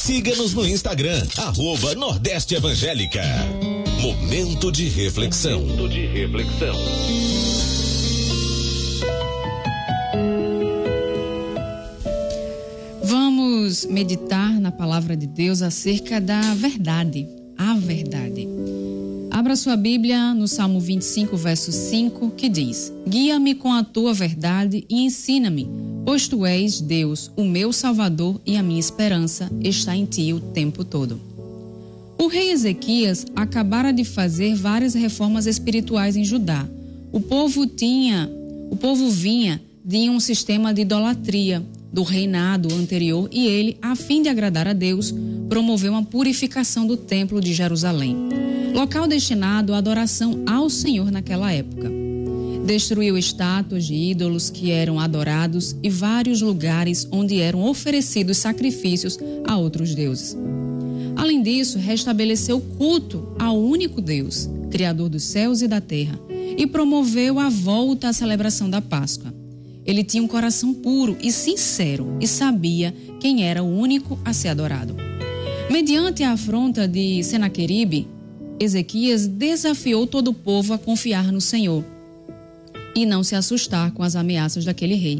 Siga-nos no Instagram, @Nordeste Evangélica. Momento de reflexão. Vamos meditar na palavra de Deus acerca da verdade, a verdade. Abra sua Bíblia no Salmo 25, verso 5, que diz: Guia-me com a tua verdade e ensina-me, pois tu és Deus, o meu Salvador, e a minha esperança está em ti o tempo todo. O rei Ezequias acabara de fazer várias reformas espirituais em Judá. O povo vinha de um sistema de idolatria do reinado anterior e ele, a fim de agradar a Deus, promoveu uma purificação do templo de Jerusalém, local destinado à adoração ao Senhor naquela época. Destruiu estátuas de ídolos que eram adorados e vários lugares onde eram oferecidos sacrifícios a outros deuses. Além disso, restabeleceu o culto ao único Deus, Criador dos céus e da terra, e promoveu a volta à celebração da Páscoa. Ele tinha um coração puro e sincero e sabia quem era o único a ser adorado. Mediante a afronta de Senaqueribe, Ezequias desafiou todo o povo a confiar no Senhor e não se assustar com as ameaças daquele rei.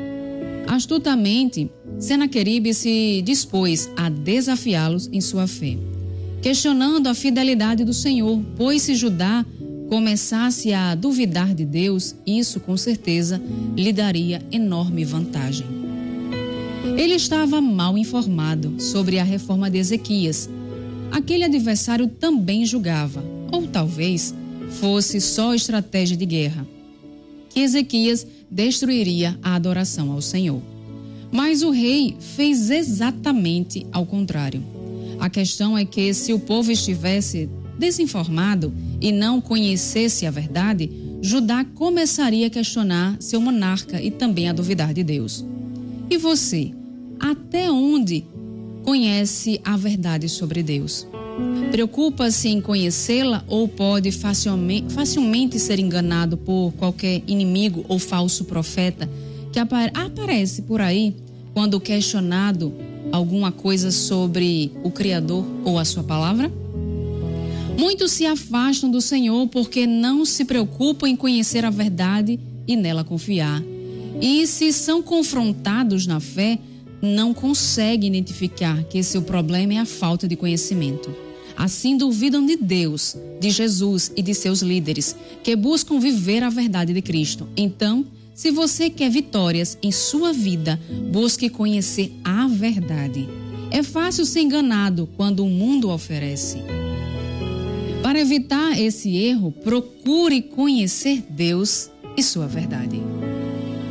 Astutamente, Senaqueribe se dispôs a desafiá-los em sua fé, questionando a fidelidade do Senhor, pois se Judá começasse a duvidar de Deus, isso com certeza lhe daria enorme vantagem. Ele estava mal informado sobre a reforma de Ezequias. Aquele adversário também julgava, ou talvez fosse só estratégia de guerra, que Ezequias destruiria a adoração ao Senhor. Mas o rei fez exatamente ao contrário. A questão é que se o povo estivesse desinformado e não conhecesse a verdade, Judá começaria a questionar seu monarca e também a duvidar de Deus. E você, até onde conhece a verdade sobre Deus? Preocupa-se em conhecê-la ou pode facilmente ser enganado por qualquer inimigo ou falso profeta que aparece por aí quando questionado alguma coisa sobre o Criador ou a sua palavra? Muitos se afastam do Senhor porque não se preocupam em conhecer a verdade e nela confiar. E se são confrontados na fé, não conseguem identificar que seu problema é a falta de conhecimento. Assim duvidam de Deus, de Jesus e de seus líderes, que buscam viver a verdade de Cristo. Então, se você quer vitórias em sua vida, busque conhecer a verdade. É fácil ser enganado quando o mundo oferece. Para evitar esse erro, procure conhecer Deus e sua verdade.